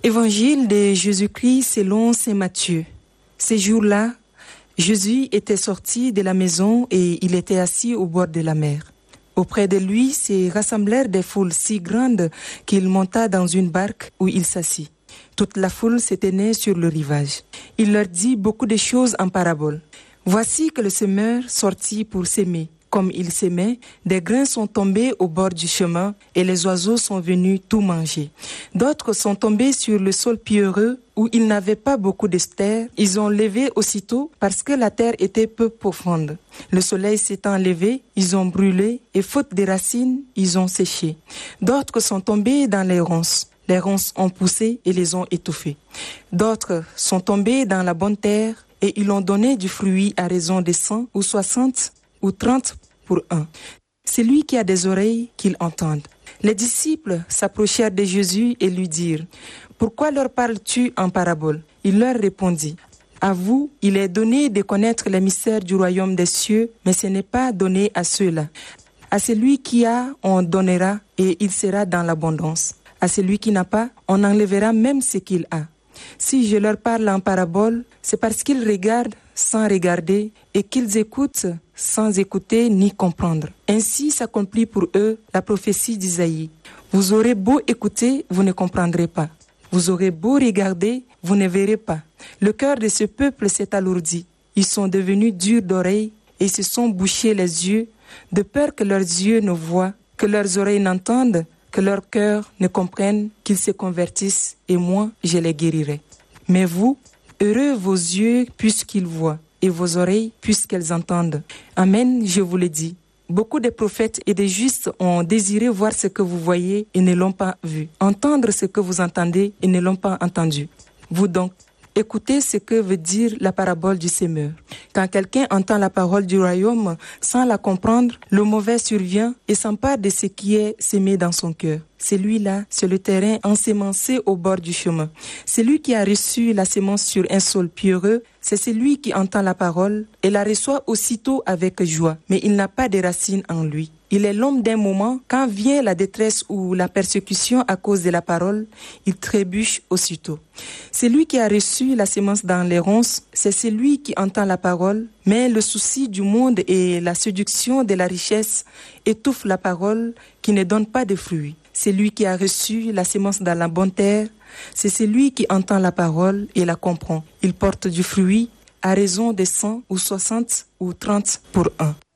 Évangile de Jésus-Christ selon saint Matthieu. Ces jours-là, Jésus était sorti de la maison et il était assis au bord de la mer. Auprès de lui se rassemblèrent des foules si grandes qu'il monta dans une barque où il s'assit. Toute la foule se tenait sur le rivage. Il leur dit beaucoup de choses en parabole. Voici que le semeur sortit pour s'aimer. Comme il s'aimait, des grains sont tombés au bord du chemin et les oiseaux sont venus tout manger. D'autres sont tombés sur le sol pierreux où il n'avait pas beaucoup de terre. Ils ont levé aussitôt parce que la terre était peu profonde. Le soleil s'étant levé, ils ont brûlé et faute de racines, ils ont séché. D'autres sont tombés dans les ronces. Les ronces ont poussé et les ont étouffés. D'autres sont tombés dans la bonne terre et ils ont donné du fruit à raison de 100 ou 60 ou 30 pour un. C'est lui qui a des oreilles qu'il entende. Les disciples s'approchèrent de Jésus et lui dirent « Pourquoi leur parles-tu en parabole ?» Il leur répondit « À vous, il est donné de connaître les mystères du royaume des cieux, mais ce n'est pas donné à ceux-là. À celui qui a, on donnera et il sera dans l'abondance. À celui qui n'a pas, on enlèvera même ce qu'il a. Si je leur parle en parabole, c'est parce qu'ils regardent sans regarder et qu'ils écoutent sans écouter ni comprendre. Ainsi s'accomplit pour eux la prophétie d'Isaïe. Vous aurez beau écouter, vous ne comprendrez pas. Vous aurez beau regarder, vous ne verrez pas. Le cœur de ce peuple s'est alourdi. Ils sont devenus durs d'oreilles et se sont bouchés les yeux, de peur que leurs yeux ne voient, que leurs oreilles n'entendent, que leur cœur ne comprenne, qu'ils se convertissent, et moi, je les guérirai. Mais vous, heureux vos yeux puisqu'ils voient, et vos oreilles puisqu'elles entendent. Amen, je vous le dis. Beaucoup de prophètes et de justes ont désiré voir ce que vous voyez et ne l'ont pas vu, entendre ce que vous entendez et ne l'ont pas entendu. Vous donc, écoutez ce que veut dire la parabole du semeur. Quand quelqu'un entend la parole du royaume sans la comprendre, le mauvais survient et s'empare de ce qui est semé dans son cœur. Celui-là, c'est le terrain ensemencé au bord du chemin. Celui qui a reçu la semence sur un sol pierreux, c'est celui qui entend la parole et la reçoit aussitôt avec joie, mais il n'a pas de racines en lui. Il est l'homme d'un moment, quand vient la détresse ou la persécution à cause de la parole, il trébuche aussitôt. Celui qui a reçu la semence dans les ronces, c'est celui qui entend la parole, mais le souci du monde et la séduction de la richesse étouffent la parole qui ne donne pas de fruits. Celui qui a reçu la semence dans la bonne terre, c'est celui qui entend la parole et la comprend. Il porte du fruit à raison de 100 ou 60 ou 30 pour un.